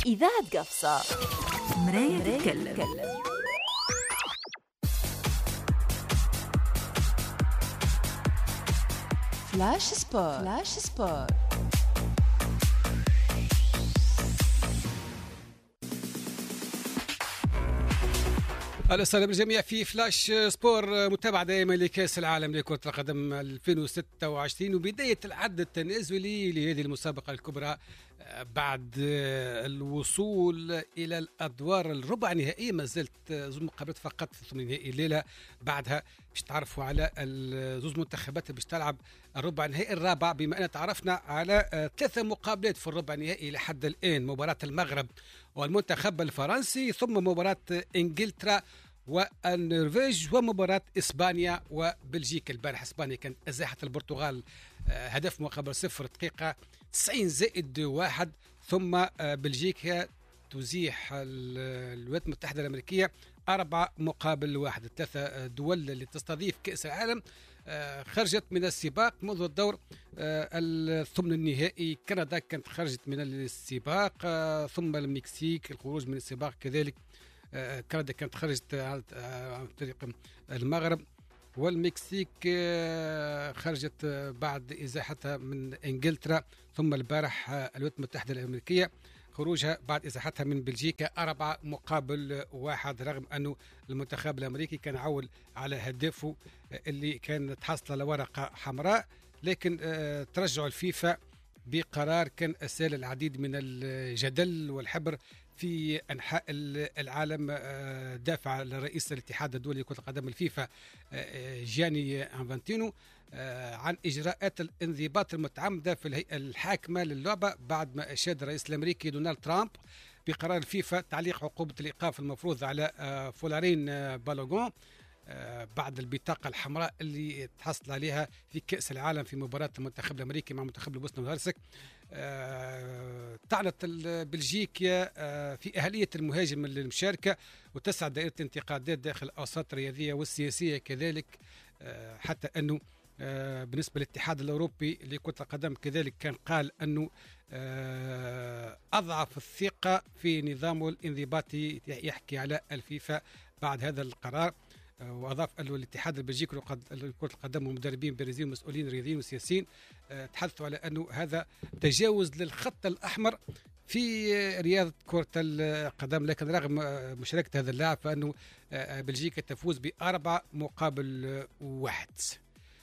إذاعة قفصة مراية تتكلم. فلاش سبور. اهلا وسهلا بالجميع في فلاش سبور، متابعة دائما لكأس العالم لكرة القدم 2026 وبداية العد التنازلي لهذه المسابقة الكبرى بعد الوصول إلى الأدوار الربع نهائية. ما زلت زوج مقابلات فقط في ثمن نهائي الليلة، بعدها باش تعرفوا على زوج منتخبات اللي باش تلعب الربع النهائي الرابع، بما أن تعرفنا على 3 مقابلات في الربع النهائي لحد الآن: مباراة المغرب والمنتخب الفرنسي، ثم مباراة إنجلترا والنرويج، ومباراة إسبانيا وبلجيكا. البارح إسبانيا كانت أزاحت البرتغال هدف مقابل 0 دقيقة 90+1، ثم بلجيكا تزيح الولايات المتحدة الأمريكية 4-1. الثلاثة دول اللي تستضيف كأس العالم خرجت من السباق منذ الدور الثمن النهائي. كندا كانت خرجت من السباق، ثم المكسيك الخروج من السباق كذلك. كندا كانت خرجت عن طريق المغرب، والمكسيك خرجت بعد إزاحتها من إنجلترا، ثم البارح الولايات المتحدة الأمريكية خروجها بعد إزاحتها من بلجيكا 4-1، رغم أنه المنتخب الأمريكي كان عول على هدفه اللي كان تحصل على ورقة حمراء، لكن ترجع الفيفا بقرار كان أسال العديد من الجدل والحبر في أنحاء العالم. دافع رئيس الاتحاد الدولي لكرة القدم الفيفا جياني انفانتينو عن إجراءات الانضباط المتعمدة في الهيئة الحاكمة للعبة، بعد ما أشاد الرئيس الأمريكي دونالد ترامب بقرار الفيفا تعليق عقوبة الإيقاف المفروض على فولارين بالوغون بعد البطاقة الحمراء اللي تحصل عليها في كأس العالم في مباراة المنتخب الأمريكي مع منتخب البوسنة والهرسك. طعنت بلجيكا في أهلية المهاجم للمشاركة، وتسعى دائرة انتقادات داخل الأوساط الرياضية والسياسية كذلك، حتى أنه بالنسبة للاتحاد الأوروبي لكرة القدم كذلك كان قال أنه أضعف الثقة في نظامه الانضباطي، يحكي على الفيفا بعد هذا القرار. واضاف انه الاتحاد البلجيكي لكرة القدم ومدربين بارزين ومسؤولين رياضيين وسياسيين تحدثوا على انه هذا تجاوز للخط الاحمر في رياضة كرة القدم، لكن رغم مشاركة هذا اللاعب فانه بلجيكا تفوز ب4-1.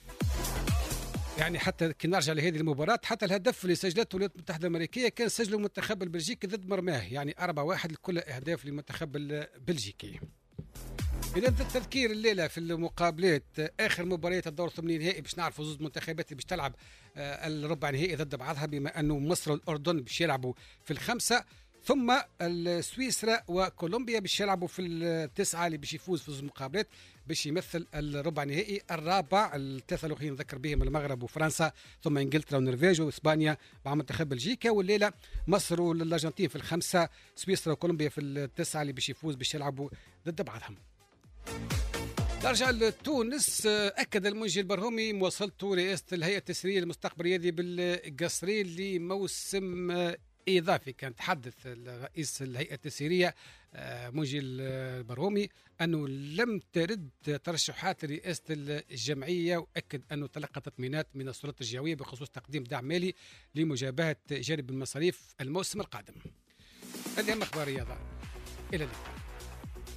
يعني حتى كي نرجع لهذه المباراة، حتى الهدف اللي سجلته الولايات المتحدة الأمريكية كان سجله المنتخب البلجيكي ضد مرماه، يعني 4-1 لكل أهداف للمنتخب البلجيكي. إذا التذكير الليلة في المقابلات آخر مباريات الدور الثمانية نهائي باش نعرفوا زوج منتخبات اللي باش تلعب الربع نهائي ضد بعضها، بما أنه مصر والأردن باش يلعبوا في 5، ثم سويسرا وكولومبيا باش يلعبوا في 9 اللي باش يفوز في زوج مقابلات باش يمثل الربع نهائي الرابع. الثلاثة الأخرين نذكر بهم المغرب وفرنسا، ثم إنجلترا والنرويج وإسبانيا مع منتخب بلجيكا. والليلة مصر والأرجنتين في 5، سويسرا وكولومبيا في 9 اللي باش يفوز باش يلعبوا ضد بعضهم. نرجع لتونس. أكد المنجي البرهومي مواصلته رئاسة الهيئة التسرية للمستقبل الرياضي بالقصرين لموسم إضافي. كان تحدث رئيس الهيئة التسرية منجي البرهومي أنه لم ترد ترشحات لرئاسة الجمعية، وأكد أنه تلقى تطمينات من السلطات الجهوية بخصوص تقديم دعم مالي لمجابهة جانب المصاريف الموسم القادم. هذه أهم أخبار الرياضة. إلى اللقاء.